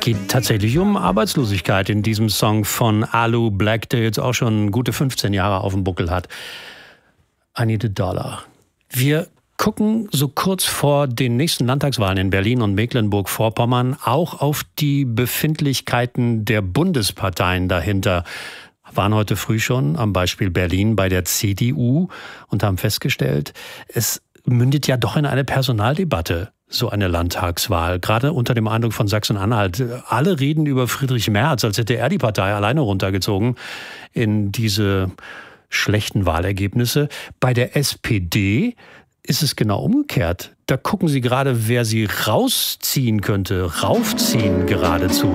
geht tatsächlich um Arbeitslosigkeit in diesem Song von Alu Black, der jetzt auch schon gute 15 Jahre auf dem Buckel hat. I need a dollar. Wir gucken so kurz vor den nächsten Landtagswahlen in Berlin und Mecklenburg-Vorpommern auch auf die Befindlichkeiten der Bundesparteien dahinter. Waren heute früh schon am Beispiel Berlin bei der CDU und haben festgestellt, es mündet ja doch in eine Personaldebatte, so eine Landtagswahl. Gerade unter dem Eindruck von Sachsen-Anhalt. Alle reden über Friedrich Merz, als hätte er die Partei alleine runtergezogen in diese schlechten Wahlergebnisse. Bei der SPD ist es genau umgekehrt. Da gucken sie gerade, wer sie rausziehen könnte, raufziehen geradezu.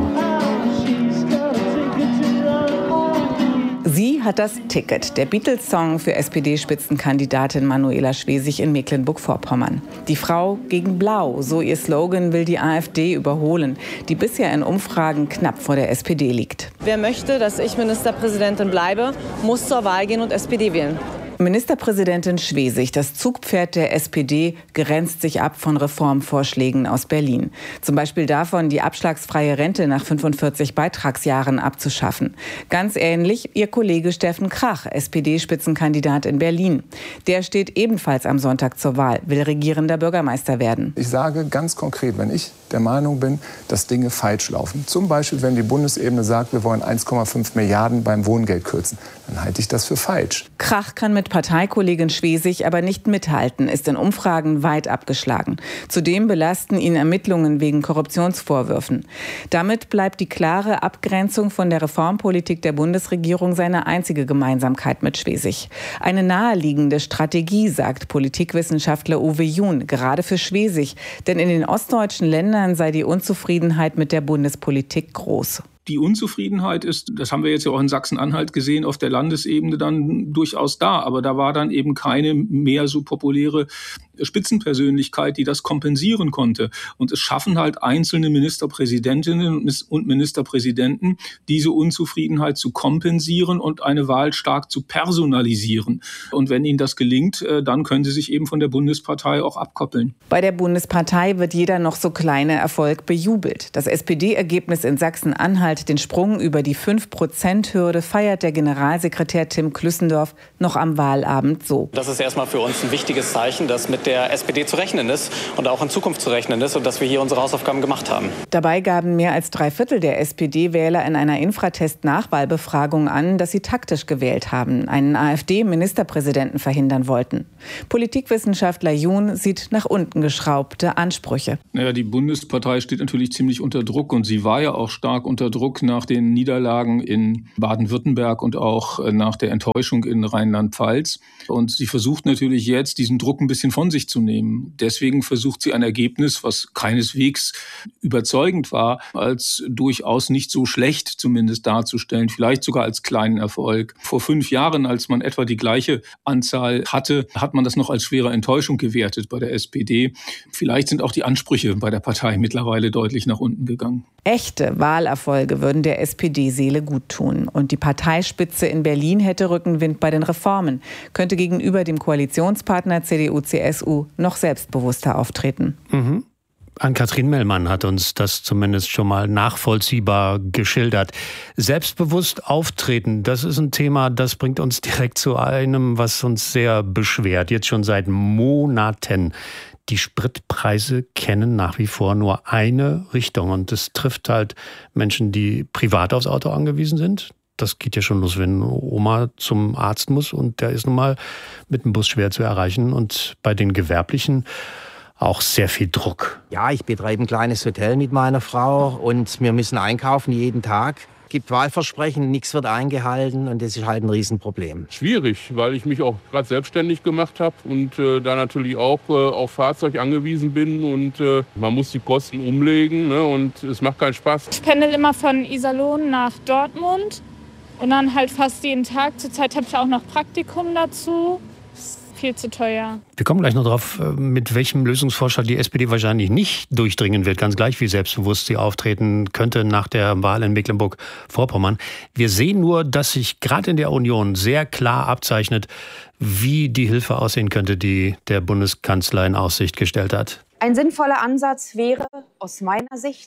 Sie hat das Ticket, der Beatles-Song für SPD-Spitzenkandidatin Manuela Schwesig in Mecklenburg-Vorpommern. Die Frau gegen Blau, so ihr Slogan, will die AfD überholen, die bisher in Umfragen knapp vor der SPD liegt. Wer möchte, dass ich Ministerpräsidentin bleibe, muss zur Wahl gehen und SPD wählen. Ministerpräsidentin Schwesig, das Zugpferd der SPD, grenzt sich ab von Reformvorschlägen aus Berlin. Zum Beispiel davon, die abschlagsfreie Rente nach 45 Beitragsjahren abzuschaffen. Ganz ähnlich ihr Kollege Steffen Krach, SPD-Spitzenkandidat in Berlin. Der steht ebenfalls am Sonntag zur Wahl, will regierender Bürgermeister werden. Ich sage ganz konkret, wenn ich der Meinung bin, dass Dinge falsch laufen, zum Beispiel wenn die Bundesebene sagt, wir wollen 1,5 Milliarden beim Wohngeld kürzen, dann halte ich das für falsch. Krach kann mit Parteikollegin Schwesig aber nicht mithalten, ist in Umfragen weit abgeschlagen. Zudem belasten ihn Ermittlungen wegen Korruptionsvorwürfen. Damit bleibt die klare Abgrenzung von der Reformpolitik der Bundesregierung seine einzige Gemeinsamkeit mit Schwesig. Eine naheliegende Strategie, sagt Politikwissenschaftler Uwe Jun, gerade für Schwesig. Denn in den ostdeutschen Ländern sei die Unzufriedenheit mit der Bundespolitik groß. Die Unzufriedenheit ist, das haben wir jetzt ja auch in Sachsen-Anhalt gesehen, auf der Landesebene dann durchaus da. Aber da war dann eben keine mehr so populäre Spitzenpersönlichkeit, die das kompensieren konnte. Und es schaffen halt einzelne Ministerpräsidentinnen und Ministerpräsidenten, diese Unzufriedenheit zu kompensieren und eine Wahl stark zu personalisieren. Und wenn ihnen das gelingt, dann können sie sich eben von der Bundespartei auch abkoppeln. Bei der Bundespartei wird jeder noch so kleine Erfolg bejubelt. Das SPD-Ergebnis in Sachsen-Anhalt, den Sprung über die 5%-Hürde, feiert der Generalsekretär Tim Klüssendorf noch am Wahlabend so. Das ist erstmal für uns ein wichtiges Zeichen, dass mit der SPD zu rechnen ist und auch in Zukunft zu rechnen ist und dass wir hier unsere Hausaufgaben gemacht haben. Dabei gaben mehr als 3/4 der SPD-Wähler in einer Infratest-Nachwahlbefragung an, dass sie taktisch gewählt haben, einen AfD-Ministerpräsidenten verhindern wollten. Politikwissenschaftler Jun sieht nach unten geschraubte Ansprüche. Naja, die Bundespartei steht natürlich ziemlich unter Druck und sie war ja auch stark unter Druck nach den Niederlagen in Baden-Württemberg und auch nach der Enttäuschung in Rheinland-Pfalz. Und sie versucht natürlich jetzt, diesen Druck ein bisschen von sich zu nehmen. Deswegen versucht sie ein Ergebnis, was keineswegs überzeugend war, als durchaus nicht so schlecht zumindest darzustellen, vielleicht sogar als kleinen Erfolg. Vor 5 Jahren, als man etwa die gleiche Anzahl hatte, hat man das noch als schwere Enttäuschung gewertet bei der SPD. Vielleicht sind auch die Ansprüche bei der Partei mittlerweile deutlich nach unten gegangen. Echte Wahlerfolge würden der SPD-Seele gut tun. Und die Parteispitze in Berlin hätte Rückenwind bei den Reformen, könnte gegenüber dem Koalitionspartner CDU/CSU noch selbstbewusster auftreten. Ann-Kathrin Mellmann hat uns das zumindest schon mal nachvollziehbar geschildert. Selbstbewusst auftreten, das ist ein Thema, das bringt uns direkt zu einem, was uns sehr beschwert, jetzt schon seit Monaten. Die Spritpreise kennen nach wie vor nur eine Richtung und das trifft halt Menschen, die privat aufs Auto angewiesen sind. Das geht ja schon los, wenn Oma zum Arzt muss und der ist nun mal mit dem Bus schwer zu erreichen. Und bei den Gewerblichen auch sehr viel Druck. Ja, ich betreibe ein kleines Hotel mit meiner Frau und wir müssen einkaufen jeden Tag. Es gibt Wahlversprechen, nichts wird eingehalten und das ist halt ein Riesenproblem. Schwierig, weil ich mich auch gerade selbstständig gemacht habe und da natürlich auch auf Fahrzeug angewiesen bin und man muss die Kosten umlegen, ne, und es macht keinen Spaß. Ich pendel immer von Iserlohn nach Dortmund und dann halt fast jeden Tag. Zurzeit habe ich auch noch Praktikum dazu. Viel zu teuer. Wir kommen gleich noch drauf, mit welchem Lösungsvorschlag die SPD wahrscheinlich nicht durchdringen wird, ganz gleich wie selbstbewusst sie auftreten könnte nach der Wahl in Mecklenburg-Vorpommern. Wir sehen nur, dass sich gerade in der Union sehr klar abzeichnet, wie die Hilfe aussehen könnte, die der Bundeskanzler in Aussicht gestellt hat. Ein sinnvoller Ansatz wäre aus meiner Sicht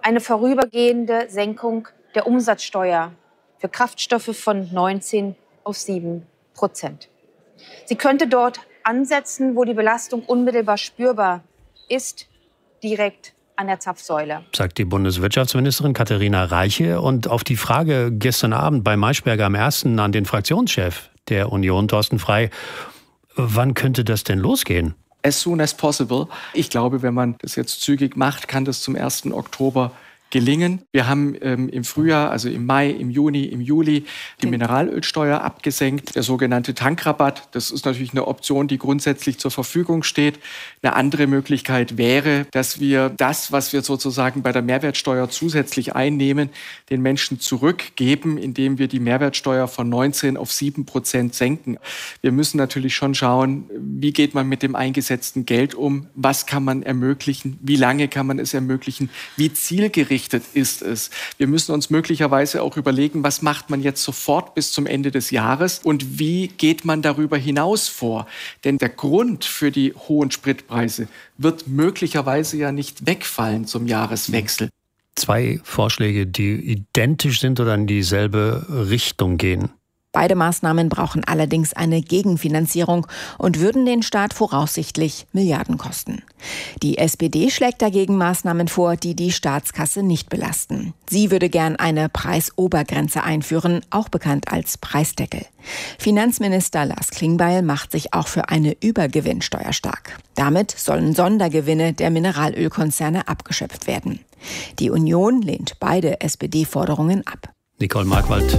eine vorübergehende Senkung der Umsatzsteuer für Kraftstoffe von 19 auf 7%. Sie könnte dort ansetzen, wo die Belastung unmittelbar spürbar ist, direkt an der Zapfsäule. Sagt die Bundeswirtschaftsministerin Katharina Reiche. Und auf die Frage gestern Abend bei Maischberger am 1. an den Fraktionschef der Union, Thorsten Frey, wann könnte das denn losgehen? As soon as possible. Ich glaube, wenn man das jetzt zügig macht, kann das zum 1. Oktober gelingen. Wir haben im Frühjahr, also im Mai, im Juni, im Juli die Mineralölsteuer abgesenkt. Der sogenannte Tankrabatt, das ist natürlich eine Option, die grundsätzlich zur Verfügung steht. Eine andere Möglichkeit wäre, dass wir das, was wir sozusagen bei der Mehrwertsteuer zusätzlich einnehmen, den Menschen zurückgeben, indem wir die Mehrwertsteuer von 19 auf 7% senken. Wir müssen natürlich schon schauen, wie geht man mit dem eingesetzten Geld um? Was kann man ermöglichen? Wie lange kann man es ermöglichen? Wie zielgerichtet ist es? Wir müssen uns möglicherweise auch überlegen, was macht man jetzt sofort bis zum Ende des Jahres und wie geht man darüber hinaus vor? Denn der Grund für die hohen Spritpreise wird möglicherweise ja nicht wegfallen zum Jahreswechsel. 2 Vorschläge, die identisch sind oder in dieselbe Richtung gehen. Beide Maßnahmen brauchen allerdings eine Gegenfinanzierung und würden den Staat voraussichtlich Milliarden kosten. Die SPD schlägt dagegen Maßnahmen vor, die die Staatskasse nicht belasten. Sie würde gern eine Preisobergrenze einführen, auch bekannt als Preisdeckel. Finanzminister Lars Klingbeil macht sich auch für eine Übergewinnsteuer stark. Damit sollen Sondergewinne der Mineralölkonzerne abgeschöpft werden. Die Union lehnt beide SPD-Forderungen ab. Nicole Markwald.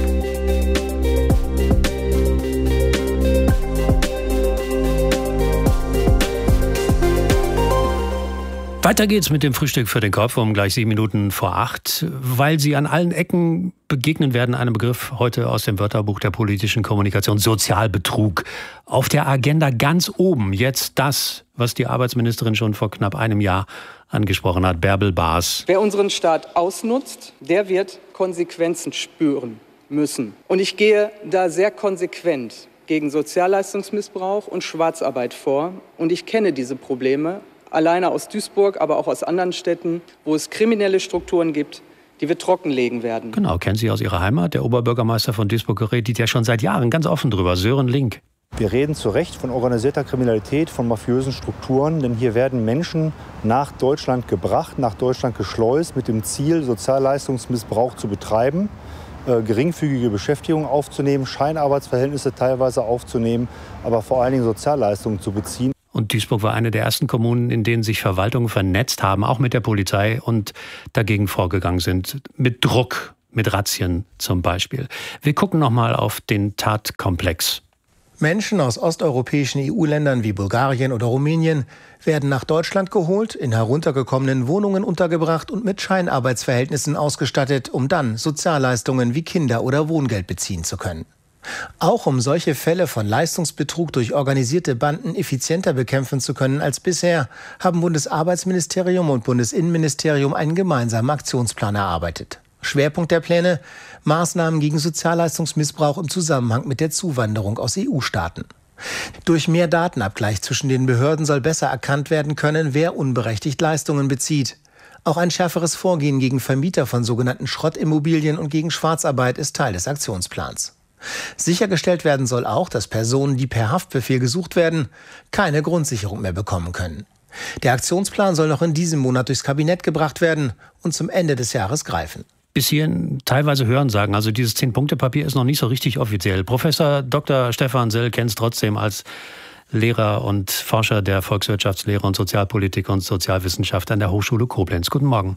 Weiter geht's mit dem Frühstück für den Kopf um gleich 7 Minuten vor 8, weil Sie an allen Ecken begegnen werden einem Begriff heute aus dem Wörterbuch der politischen Kommunikation, Sozialbetrug. Auf der Agenda ganz oben jetzt das, was die Arbeitsministerin schon vor knapp einem Jahr angesprochen hat, Bärbel Baas. Wer unseren Staat ausnutzt, der wird Konsequenzen spüren müssen. Und ich gehe da sehr konsequent gegen Sozialleistungsmissbrauch und Schwarzarbeit vor. Und ich kenne diese Probleme alleine aus Duisburg, aber auch aus anderen Städten, wo es kriminelle Strukturen gibt, die wir trockenlegen werden. Genau, kennen Sie aus Ihrer Heimat. Der Oberbürgermeister von Duisburg redet ja schon seit Jahren ganz offen drüber, Sören Link. Wir reden zu Recht von organisierter Kriminalität, von mafiösen Strukturen, denn hier werden Menschen nach Deutschland gebracht, nach Deutschland geschleust, mit dem Ziel, Sozialleistungsmissbrauch zu betreiben, geringfügige Beschäftigung aufzunehmen, Scheinarbeitsverhältnisse teilweise aufzunehmen, aber vor allen Dingen Sozialleistungen zu beziehen. Und Duisburg war eine der ersten Kommunen, in denen sich Verwaltungen vernetzt haben, auch mit der Polizei und dagegen vorgegangen sind. Mit Druck, mit Razzien zum Beispiel. Wir gucken nochmal auf den Tatkomplex. Menschen aus osteuropäischen EU-Ländern wie Bulgarien oder Rumänien werden nach Deutschland geholt, in heruntergekommenen Wohnungen untergebracht und mit Scheinarbeitsverhältnissen ausgestattet, um dann Sozialleistungen wie Kinder- oder Wohngeld beziehen zu können. Auch um solche Fälle von Leistungsbetrug durch organisierte Banden effizienter bekämpfen zu können als bisher, haben Bundesarbeitsministerium und Bundesinnenministerium einen gemeinsamen Aktionsplan erarbeitet. Schwerpunkt der Pläne: Maßnahmen gegen Sozialleistungsmissbrauch im Zusammenhang mit der Zuwanderung aus EU-Staaten. Durch mehr Datenabgleich zwischen den Behörden soll besser erkannt werden können, wer unberechtigt Leistungen bezieht. Auch ein schärferes Vorgehen gegen Vermieter von sogenannten Schrottimmobilien und gegen Schwarzarbeit ist Teil des Aktionsplans. Sichergestellt werden soll auch, dass Personen, die per Haftbefehl gesucht werden, keine Grundsicherung mehr bekommen können. Der Aktionsplan soll noch in diesem Monat durchs Kabinett gebracht werden und zum Ende des Jahres greifen. Bis hierhin teilweise Hörensagen, also dieses 10-Punkte-Papier ist noch nicht so richtig offiziell. Professor Dr. Stefan Sill kennt es trotzdem als Lehrer und Forscher der Volkswirtschaftslehre und Sozialpolitik und Sozialwissenschaft an der Hochschule Koblenz. Guten Morgen.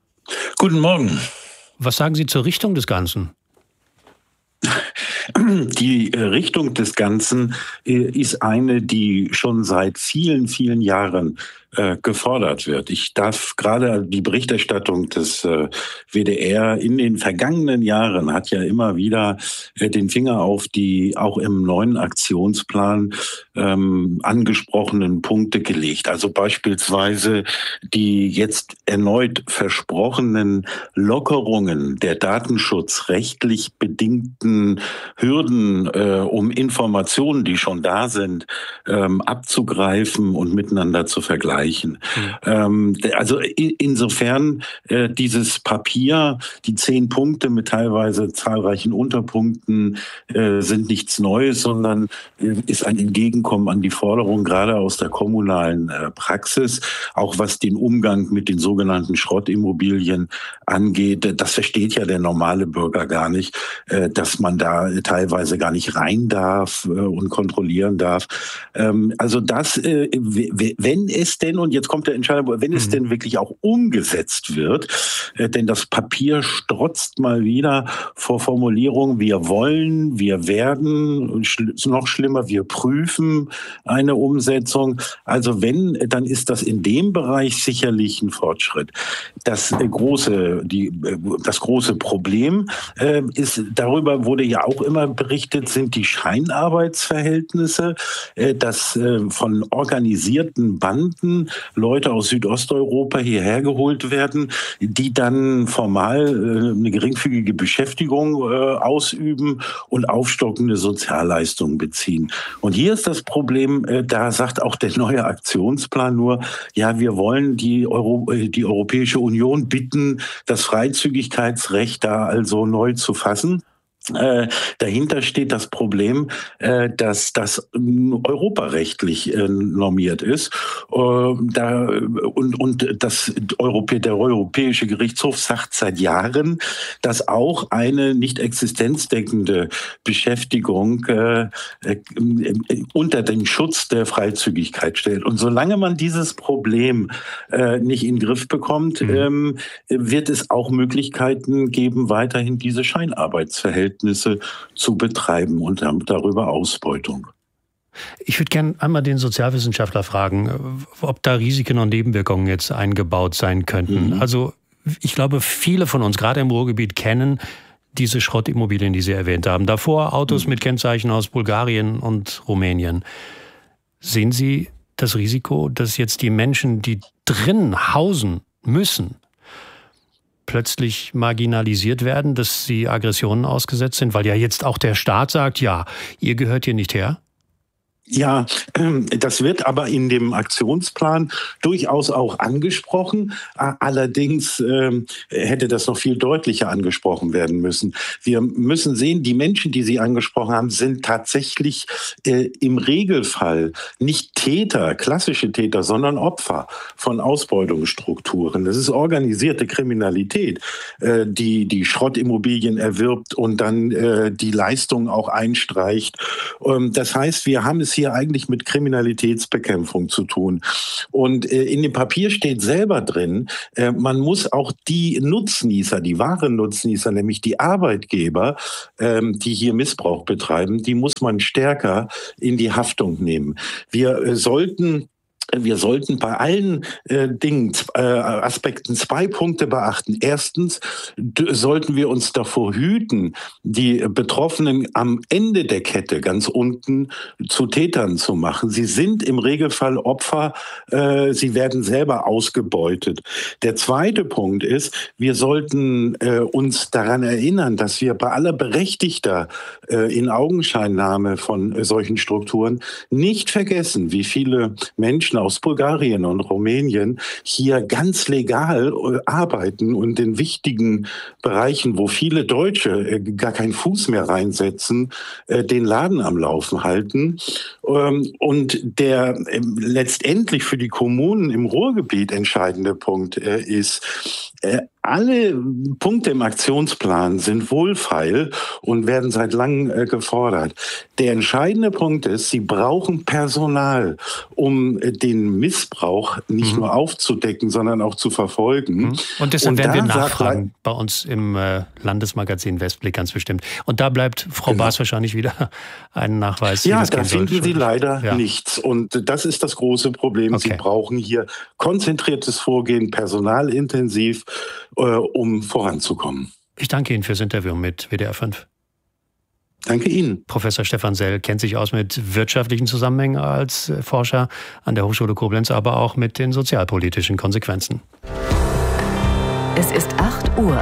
Guten Morgen. Was sagen Sie zur Richtung des Ganzen? Die Richtung des Ganzen ist eine, die schon seit vielen, vielen Jahren gefordert wird. Ich darf gerade die Berichterstattung des WDR in den vergangenen Jahren hat ja immer wieder den Finger auf die auch im neuen Aktionsplan angesprochenen Punkte gelegt. Also beispielsweise die jetzt erneut versprochenen Lockerungen der datenschutzrechtlich bedingten Hürden, um Informationen, die schon da sind, abzugreifen und miteinander zu vergleichen. erreichen. Also insofern dieses Papier, die 10 Punkte mit teilweise zahlreichen Unterpunkten sind nichts Neues, sondern ist ein Entgegenkommen an die Forderung gerade aus der kommunalen Praxis, auch was den Umgang mit den sogenannten Schrottimmobilien angeht. Das versteht ja der normale Bürger gar nicht, dass man da teilweise gar nicht rein darf und kontrollieren darf. Also das, wenn es denn, und jetzt kommt der Entscheidung, wenn es denn wirklich auch umgesetzt wird, denn das Papier strotzt mal wieder vor Formulierungen, wir wollen, wir werden, und noch schlimmer, wir prüfen eine Umsetzung. Also wenn, dann ist das in dem Bereich sicherlich ein Fortschritt. Das große Problem ist, darüber wurde ja auch immer berichtet, sind die Scheinarbeitsverhältnisse, dass von organisierten Banden Leute aus Südosteuropa hierher geholt werden, die dann formal eine geringfügige Beschäftigung ausüben und aufstockende Sozialleistungen beziehen. Und hier ist das Problem, da sagt auch der neue Aktionsplan nur, ja, wir wollen die Europäische Union bitten, das Freizügigkeitsrecht da also neu zu fassen. Dahinter steht das Problem, dass das europarechtlich normiert ist. Der Europäische Gerichtshof sagt seit Jahren, dass auch eine nicht existenzdeckende Beschäftigung unter den Schutz der Freizügigkeit stellt. Und solange man dieses Problem nicht in den Griff bekommt, wird es auch Möglichkeiten geben, weiterhin diese Scheinarbeitsverhältnisse zu betreiben und darüber Ausbeutung. Ich würde gerne einmal den Sozialwissenschaftler fragen, ob da Risiken und Nebenwirkungen jetzt eingebaut sein könnten. Also ich glaube, viele von uns, gerade im Ruhrgebiet, kennen diese Schrottimmobilien, die Sie erwähnt haben. Davor Autos mit Kennzeichen aus Bulgarien und Rumänien. Sehen Sie das Risiko, dass jetzt die Menschen, die drin hausen müssen, plötzlich marginalisiert werden, dass sie Aggressionen ausgesetzt sind, weil ja jetzt auch der Staat sagt, ja, ihr gehört hier nicht her? Ja, das wird aber in dem Aktionsplan durchaus auch angesprochen. Allerdings hätte das noch viel deutlicher angesprochen werden müssen. Wir müssen sehen, die Menschen, die Sie angesprochen haben, sind tatsächlich im Regelfall nicht Täter, klassische Täter, sondern Opfer von Ausbeutungsstrukturen. Das ist organisierte Kriminalität, die Schrottimmobilien erwirbt und dann die Leistung auch einstreicht. Das heißt, wir haben es hier eigentlich mit Kriminalitätsbekämpfung zu tun. Und in dem Papier steht selber drin, man muss auch die Nutznießer, die wahren Nutznießer, nämlich die Arbeitgeber, die hier Missbrauch betreiben, die muss man stärker in die Haftung nehmen. Wir sollten bei allen Aspekten 2 Punkte beachten. Erstens sollten wir uns davor hüten, die Betroffenen am Ende der Kette, ganz unten, zu Tätern zu machen. Sie sind im Regelfall Opfer, sie werden selber ausgebeutet. Der zweite Punkt ist, wir sollten uns daran erinnern, dass wir bei aller berechtigter Inaugenscheinnahme von solchen Strukturen nicht vergessen, wie viele Menschen aus Bulgarien und Rumänien hier ganz legal arbeiten und in wichtigen Bereichen, wo viele Deutsche gar keinen Fuß mehr reinsetzen, den Laden am Laufen halten. Und der letztendlich für die Kommunen im Ruhrgebiet entscheidende Punkt ist, alle Punkte im Aktionsplan sind wohlfeil und werden seit langem gefordert. Der entscheidende Punkt ist, sie brauchen Personal, um den Missbrauch nicht nur aufzudecken, sondern auch zu verfolgen. Und deshalb werden wir nachfragen bei uns im Landesmagazin Westblick ganz bestimmt. Und da bleibt Frau Baas wahrscheinlich wieder einen Nachweis. Ja, da finden Sie leider nichts. Und das ist das große Problem. Okay. Sie brauchen hier konzentriertes Vorgehen, personalintensiv, um voranzukommen. Ich danke Ihnen fürs Interview mit WDR 5. Danke Ihnen. Professor Stefan Sell kennt sich aus mit wirtschaftlichen Zusammenhängen als Forscher an der Hochschule Koblenz, aber auch mit den sozialpolitischen Konsequenzen. Es ist 8 Uhr.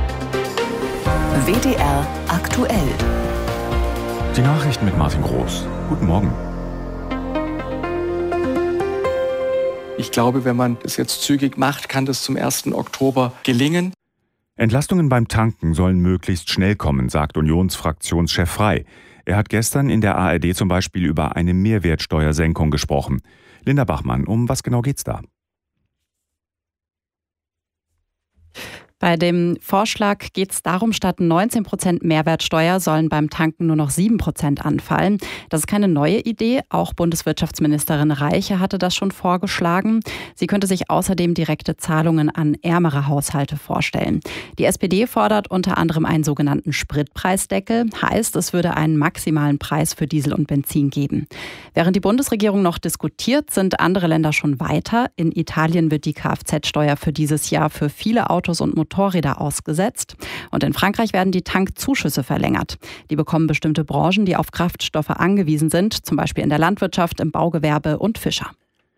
WDR aktuell. Die Nachrichten mit Martin Groß. Guten Morgen. Ich glaube, wenn man das jetzt zügig macht, kann das zum 1. Oktober gelingen. Entlastungen beim Tanken sollen möglichst schnell kommen, sagt Unionsfraktionschef Frey. Er hat gestern in der ARD zum Beispiel über eine Mehrwertsteuersenkung gesprochen. Linda Bachmann, um was genau geht's da? Bei dem Vorschlag geht es darum, statt 19% Mehrwertsteuer sollen beim Tanken nur noch 7% anfallen. Das ist keine neue Idee. Auch Bundeswirtschaftsministerin Reiche hatte das schon vorgeschlagen. Sie könnte sich außerdem direkte Zahlungen an ärmere Haushalte vorstellen. Die SPD fordert unter anderem einen sogenannten Spritpreisdeckel. Heißt, es würde einen maximalen Preis für Diesel und Benzin geben. Während die Bundesregierung noch diskutiert, sind andere Länder schon weiter. In Italien wird die Kfz-Steuer für dieses Jahr für viele Autos und Motorräder ausgesetzt. Und in Frankreich werden die Tankzuschüsse verlängert. Die bekommen bestimmte Branchen, die auf Kraftstoffe angewiesen sind, zum Beispiel in der Landwirtschaft, im Baugewerbe und Fischer.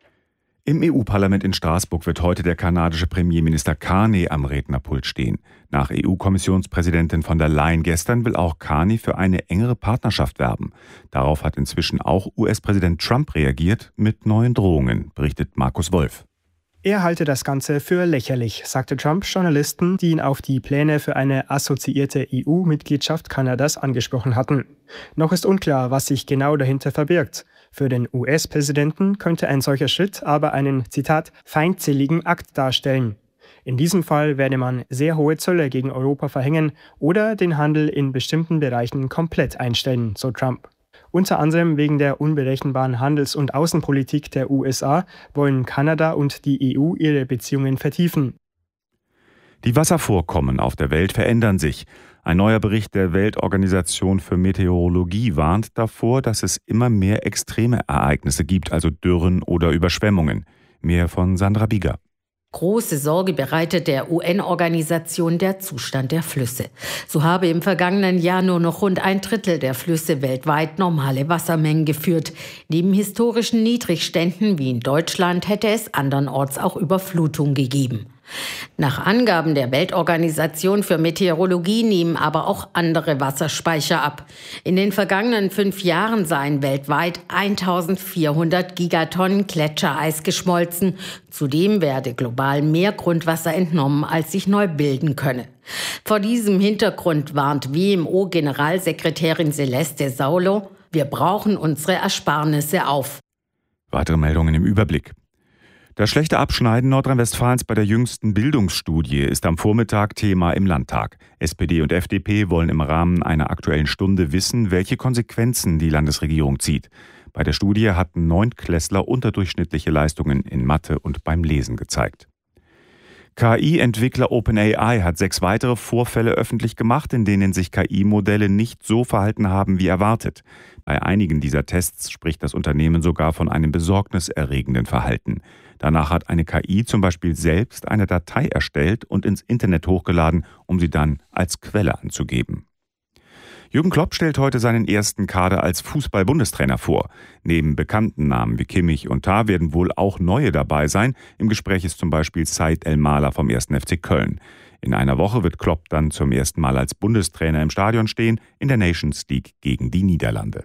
Im EU-Parlament in Straßburg wird heute der kanadische Premierminister Carney am Rednerpult stehen. Nach EU-Kommissionspräsidentin von der Leyen gestern will auch Carney für eine engere Partnerschaft werben. Darauf hat inzwischen auch US-Präsident Trump reagiert mit neuen Drohungen, berichtet Markus Wolf. Er halte das Ganze für lächerlich, sagte Trump Journalisten, die ihn auf die Pläne für eine assoziierte EU-Mitgliedschaft Kanadas angesprochen hatten. Noch ist unklar, was sich genau dahinter verbirgt. Für den US-Präsidenten könnte ein solcher Schritt aber einen, Zitat, feindseligen Akt darstellen. In diesem Fall werde man sehr hohe Zölle gegen Europa verhängen oder den Handel in bestimmten Bereichen komplett einstellen, so Trump. Unter anderem wegen der unberechenbaren Handels- und Außenpolitik der USA wollen Kanada und die EU ihre Beziehungen vertiefen. Die Wasservorkommen auf der Welt verändern sich. Ein neuer Bericht der Weltorganisation für Meteorologie warnt davor, dass es immer mehr extreme Ereignisse gibt, also Dürren oder Überschwemmungen. Mehr von Sandra Bieger. Große Sorge bereitet der UN-Organisation der Zustand der Flüsse. So habe im vergangenen Jahr nur noch rund 1/3 der Flüsse weltweit normale Wassermengen geführt. Neben historischen Niedrigständen wie in Deutschland hätte es andernorts auch Überflutung gegeben. Nach Angaben der Weltorganisation für Meteorologie nehmen aber auch andere Wasserspeicher ab. In den vergangenen 5 Jahren seien weltweit 1400 Gigatonnen Gletschereis geschmolzen. Zudem werde global mehr Grundwasser entnommen, als sich neu bilden könne. Vor diesem Hintergrund warnt WMO-Generalsekretärin Celeste Saulo: Wir brauchen unsere Ersparnisse auf. Weitere Meldungen im Überblick. Das schlechte Abschneiden Nordrhein-Westfalens bei der jüngsten Bildungsstudie ist am Vormittag Thema im Landtag. SPD und FDP wollen im Rahmen einer Aktuellen Stunde wissen, welche Konsequenzen die Landesregierung zieht. Bei der Studie hatten 9-Klässler unterdurchschnittliche Leistungen in Mathe und beim Lesen gezeigt. KI-Entwickler OpenAI hat 6 weitere Vorfälle öffentlich gemacht, in denen sich KI-Modelle nicht so verhalten haben wie erwartet. Bei einigen dieser Tests spricht das Unternehmen sogar von einem besorgniserregenden Verhalten. Danach hat eine KI zum Beispiel selbst eine Datei erstellt und ins Internet hochgeladen, um sie dann als Quelle anzugeben. Jürgen Klopp stellt heute seinen ersten Kader als Fußball-Bundestrainer vor. Neben bekannten Namen wie Kimmich und Tah werden wohl auch neue dabei sein. Im Gespräch ist zum Beispiel Said El-Mahler vom 1. FC Köln. In einer Woche wird Klopp dann zum ersten Mal als Bundestrainer im Stadion stehen, in der Nations League gegen die Niederlande.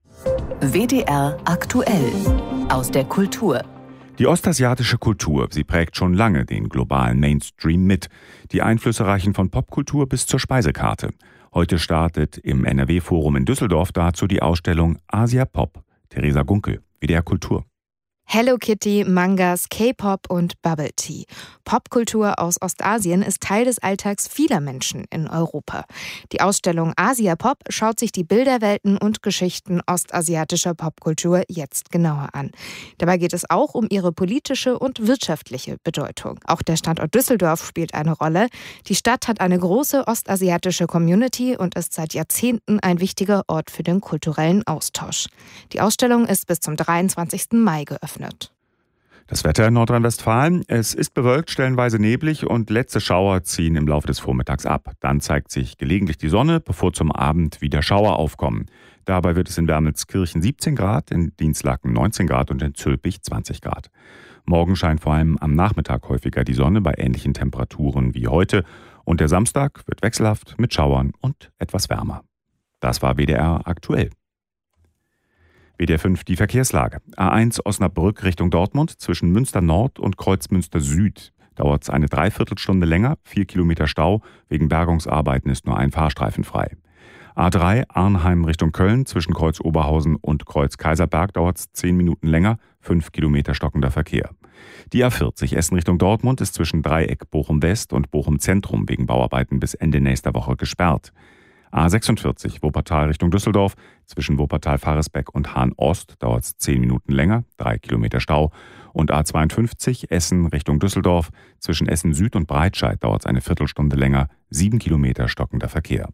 WDR aktuell aus der Kultur. Die ostasiatische Kultur, sie prägt schon lange den globalen Mainstream mit. Die Einflüsse reichen von Popkultur bis zur Speisekarte. Heute startet im NRW-Forum in Düsseldorf dazu die Ausstellung Asia Pop. Theresa Gunkel, WDR Kultur. Hello Kitty, Mangas, K-Pop und Bubble Tea. Popkultur aus Ostasien ist Teil des Alltags vieler Menschen in Europa. Die Ausstellung Asia Pop schaut sich die Bilderwelten und Geschichten ostasiatischer Popkultur jetzt genauer an. Dabei geht es auch um ihre politische und wirtschaftliche Bedeutung. Auch der Standort Düsseldorf spielt eine Rolle. Die Stadt hat eine große ostasiatische Community und ist seit Jahrzehnten ein wichtiger Ort für den kulturellen Austausch. Die Ausstellung ist bis zum 23. Mai geöffnet. Das Wetter in Nordrhein-Westfalen: Es ist bewölkt, stellenweise neblig und letzte Schauer ziehen im Laufe des Vormittags ab. Dann zeigt sich gelegentlich die Sonne, bevor zum Abend wieder Schauer aufkommen. Dabei wird es in Wermelskirchen 17 Grad, in Dinslaken 19 Grad und in Zülpich 20 Grad. Morgen scheint vor allem am Nachmittag häufiger die Sonne bei ähnlichen Temperaturen wie heute. Und der Samstag wird wechselhaft mit Schauern und etwas wärmer. Das war WDR aktuell. WDR 5 die Verkehrslage. A1 Osnabrück Richtung Dortmund zwischen Münster Nord und Kreuzmünster Süd. Dauert es eine Dreiviertelstunde länger, 4 Kilometer Stau. Wegen Bergungsarbeiten ist nur ein Fahrstreifen frei. A3 Arnheim Richtung Köln zwischen Kreuz Oberhausen und Kreuz Kaiserberg dauert es 10 Minuten länger, 5 Kilometer stockender Verkehr. Die A40 Essen Richtung Dortmund ist zwischen Dreieck Bochum West und Bochum Zentrum wegen Bauarbeiten bis Ende nächster Woche gesperrt. A46 Wuppertal Richtung Düsseldorf zwischen Wuppertal-Faresbeck und Hahn-Ost dauert es 10 Minuten länger, 3 Kilometer Stau. Und A52 Essen Richtung Düsseldorf zwischen Essen Süd und Breitscheid dauert es eine Viertelstunde länger, 7 Kilometer stockender Verkehr.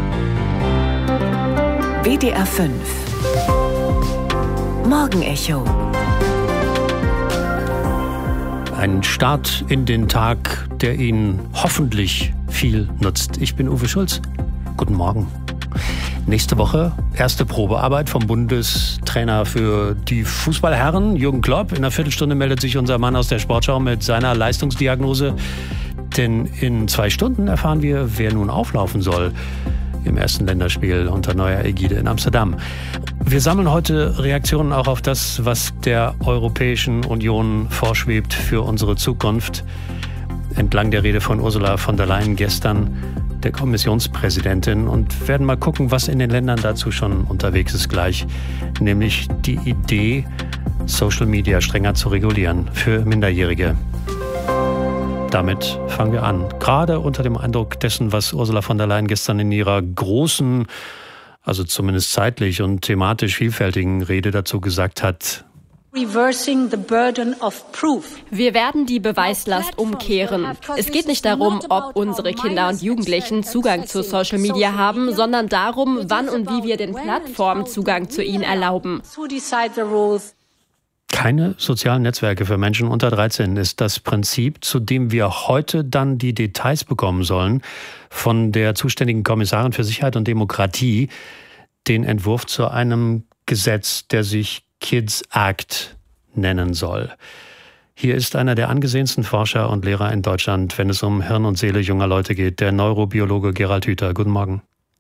WDR 5 Morgenecho. Ein Start in den Tag, der Ihnen hoffentlich viel nutzt. Ich bin Uwe Schulz. Guten Morgen. Nächste Woche erste Probearbeit vom Bundestrainer für die Fußballherren, Jürgen Klopp. In einer Viertelstunde meldet sich unser Mann aus der Sportschau mit seiner Leistungsdiagnose. Denn in 2 Stunden erfahren wir, wer nun auflaufen soll im ersten Länderspiel unter neuer Ägide in Amsterdam. Wir sammeln heute Reaktionen auch auf das, was der Europäischen Union vorschwebt für unsere Zukunft. Entlang der Rede von Ursula von der Leyen gestern, der Kommissionspräsidentin, und werden mal gucken, was in den Ländern dazu schon unterwegs ist gleich. Nämlich die Idee, Social Media strenger zu regulieren für Minderjährige. Damit fangen wir an. Gerade unter dem Eindruck dessen, was Ursula von der Leyen gestern in ihrer großen, also zumindest zeitlich und thematisch vielfältigen Rede dazu gesagt hat. Wir werden die Beweislast umkehren. Es geht nicht darum, ob unsere Kinder und Jugendlichen Zugang zu Social Media haben, sondern darum, wann und wie wir den Plattformen Zugang zu ihnen erlauben. Keine sozialen Netzwerke für Menschen unter 13 ist das Prinzip, zu dem wir heute dann die Details bekommen sollen von der zuständigen Kommissarin für Sicherheit und Demokratie, den Entwurf zu einem Gesetz, der sich Kids Act nennen soll. Hier ist einer der angesehensten Forscher und Lehrer in Deutschland, wenn es um Hirn und Seele junger Leute geht, der Neurobiologe Gerald Hüther. Guten Morgen.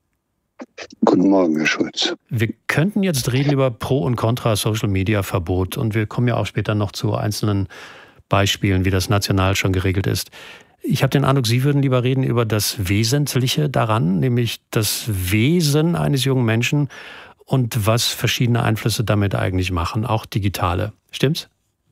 Guten Morgen, Herr Schulz. Wir könnten jetzt reden über Pro und Contra Social Media Verbot und wir kommen ja auch später noch zu einzelnen Beispielen, wie das national schon geregelt ist. Ich habe den Eindruck, Sie würden lieber reden über das Wesentliche daran, nämlich das Wesen eines jungen Menschen und was verschiedene Einflüsse damit eigentlich machen, auch digitale. Stimmt's?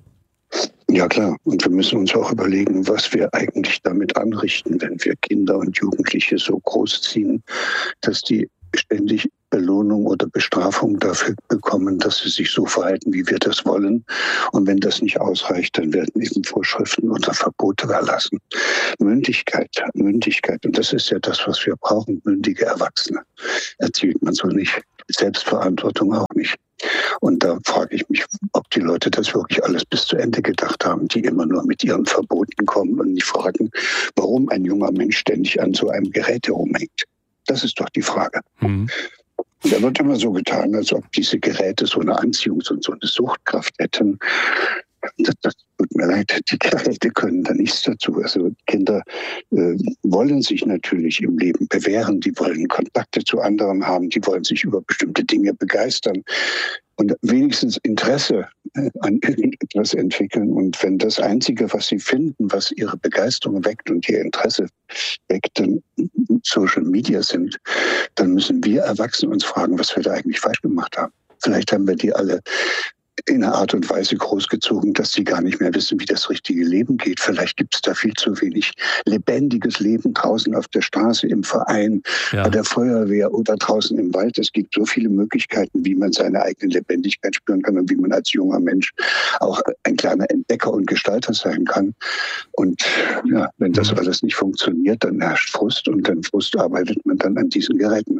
Ja klar, und wir müssen uns auch überlegen, was wir eigentlich damit anrichten, wenn wir Kinder und Jugendliche so großziehen, dass die ständig Belohnung oder Bestrafung dafür bekommen, dass sie sich so verhalten, wie wir das wollen. Und wenn das nicht ausreicht, dann werden eben Vorschriften oder Verbote erlassen. Mündigkeit. Und das ist ja das, was wir brauchen, mündige Erwachsene. Erzielt man so nicht. Selbstverantwortung auch nicht. Und da frage ich mich, ob die Leute das wirklich alles bis zu Ende gedacht haben, die immer nur mit ihren Verboten kommen und nicht fragen, warum ein junger Mensch ständig an so einem Gerät herumhängt. Das ist doch die Frage. Und da wird immer so getan, als ob diese Geräte so eine Anziehungs- und so eine Suchtkraft hätten. Das tut mir leid, die Geräte können da nichts dazu. Also Kinder wollen sich natürlich im Leben bewähren, die wollen Kontakte zu anderen haben, die wollen sich über bestimmte Dinge begeistern und wenigstens Interesse an irgendetwas entwickeln. Und wenn das Einzige, was sie finden, was ihre Begeisterung weckt und ihr Interesse weckt, dann Social Media sind, dann müssen wir Erwachsene uns fragen, was wir da eigentlich falsch gemacht haben. Vielleicht haben wir die alle in einer Art und Weise großgezogen, dass sie gar nicht mehr wissen, wie das richtige Leben geht. Vielleicht gibt es da viel zu wenig lebendiges Leben draußen auf der Straße, im Verein, bei der Feuerwehr oder draußen im Wald. Es gibt so viele Möglichkeiten, wie man seine eigene Lebendigkeit spüren kann und wie man als junger Mensch auch ein kleiner Entdecker und Gestalter sein kann. Und ja, wenn das alles nicht funktioniert, dann herrscht Frust und dann Frust arbeitet man dann an diesen Geräten.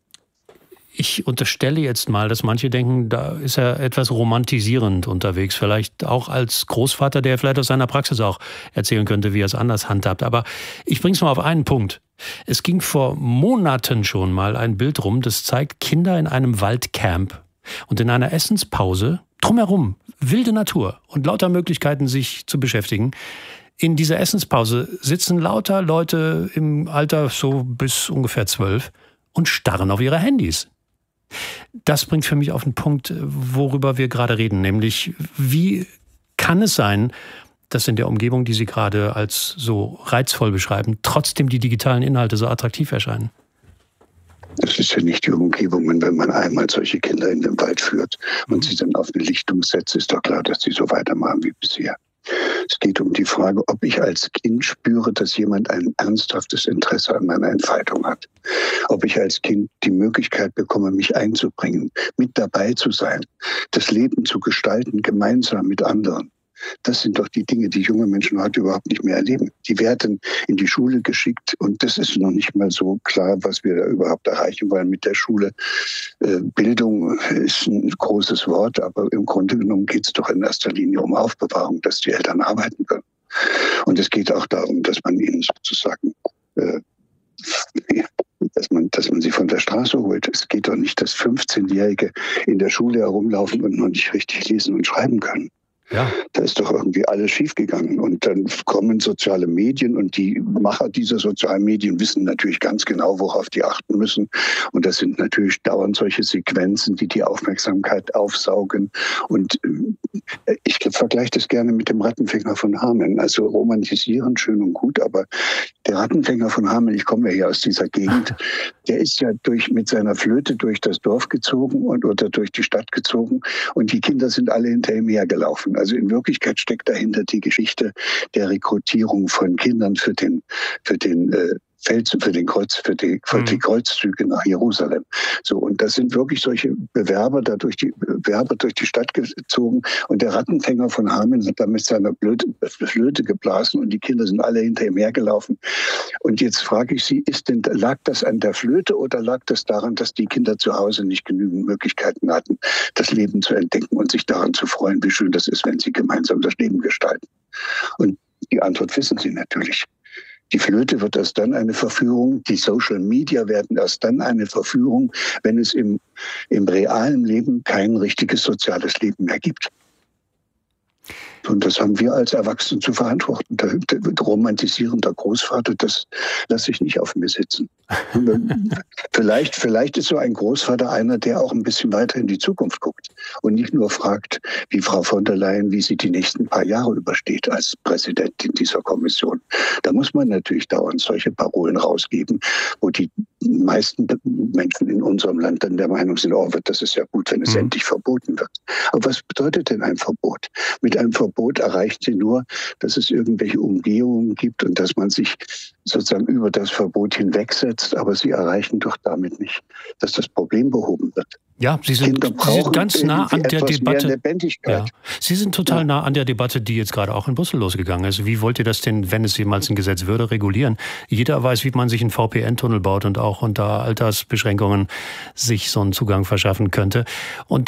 Ich unterstelle jetzt mal, dass manche denken, da ist er etwas romantisierend unterwegs. Vielleicht auch als Großvater, der vielleicht aus seiner Praxis auch erzählen könnte, wie er es anders handhabt. Aber ich bringe es mal auf einen Punkt. Es ging vor Monaten schon mal ein Bild rum, das zeigt Kinder in einem Waldcamp. Und in einer Essenspause, drumherum, wilde Natur und lauter Möglichkeiten, sich zu beschäftigen. In dieser Essenspause sitzen lauter Leute im Alter so bis ungefähr 12 und starren auf ihre Handys. Das bringt für mich auf den Punkt, worüber wir gerade reden, nämlich wie kann es sein, dass in der Umgebung, die Sie gerade als so reizvoll beschreiben, trotzdem die digitalen Inhalte so attraktiv erscheinen? Das ist ja nicht die Umgebung. Wenn man einmal solche Kinder in den Wald führt und sie dann auf eine Lichtung setzt, ist doch klar, dass sie so weitermachen wie bisher. Es geht um die Frage, ob ich als Kind spüre, dass jemand ein ernsthaftes Interesse an meiner Entfaltung hat. Ob ich als Kind die Möglichkeit bekomme, mich einzubringen, mit dabei zu sein, das Leben zu gestalten, gemeinsam mit anderen. Das sind doch die Dinge, die junge Menschen heute überhaupt nicht mehr erleben. Die werden in die Schule geschickt und das ist noch nicht mal so klar, was wir da überhaupt erreichen wollen mit der Schule. Bildung ist ein großes Wort, aber im Grunde genommen geht es doch in erster Linie um Aufbewahrung, dass die Eltern arbeiten können. Und es geht auch darum, dass man ihnen sozusagen dass man sie von der Straße holt. Es geht doch nicht, dass 15-Jährige in der Schule herumlaufen und noch nicht richtig lesen und schreiben können. Ja. Da ist doch irgendwie alles schiefgegangen. Und dann kommen soziale Medien und die Macher dieser sozialen Medien wissen natürlich ganz genau, worauf die achten müssen. Und das sind natürlich dauernd solche Sequenzen, die die Aufmerksamkeit aufsaugen. Und ich vergleiche das gerne mit dem Rattenfänger von Hameln. Also romantisieren, schön und gut, aber der Rattenfänger von Hameln, ich komme ja hier aus dieser Gegend, der ist ja mit seiner Flöte durch das Dorf gezogen oder durch die Stadt gezogen und die Kinder sind alle hinter ihm hergelaufen. Also in Wirklichkeit steckt dahinter die Geschichte der Rekrutierung von Kindern für die Kreuzzüge nach Jerusalem. So, und das sind wirklich solche Bewerber durch die Stadt gezogen. Und der Rattenfänger von Hameln hat da mit seiner Flöte geblasen und die Kinder sind alle hinter ihm hergelaufen. Und jetzt frage ich Sie, lag das an der Flöte oder lag das daran, dass die Kinder zu Hause nicht genügend Möglichkeiten hatten, das Leben zu entdecken und sich daran zu freuen, wie schön das ist, wenn sie gemeinsam das Leben gestalten? Und die Antwort wissen Sie natürlich. Die Flöte wird erst dann eine Verführung, die Social Media werden erst dann eine Verführung, wenn es im realen Leben kein richtiges soziales Leben mehr gibt. Und das haben wir als Erwachsene zu verantworten. Der romantisierende Großvater, das lasse ich nicht auf mir sitzen. Vielleicht ist so ein Großvater einer, der auch ein bisschen weiter in die Zukunft guckt und nicht nur fragt, wie Frau von der Leyen, wie sie die nächsten paar Jahre übersteht als Präsidentin dieser Kommission. Da muss man natürlich dauernd solche Parolen rausgeben, wo die meisten Menschen in unserem Land dann der Meinung sind, das ist ja gut, wenn es endlich verboten wird. Aber was bedeutet denn ein Verbot? Mit einem Verbot erreicht sie nur, dass es irgendwelche Umgehungen gibt und dass man sich sozusagen über das Verbot hinwegsetzt, aber sie erreichen doch damit nicht, dass das Problem behoben wird. Ja, Sie sind ganz nah an der Debatte. Ja. Sie sind total nah an der Debatte, die jetzt gerade auch in Brüssel losgegangen ist. Wie wollt ihr das denn, wenn es jemals ein Gesetz würde, regulieren? Jeder weiß, wie man sich einen VPN-Tunnel baut und auch unter Altersbeschränkungen sich so einen Zugang verschaffen könnte. Und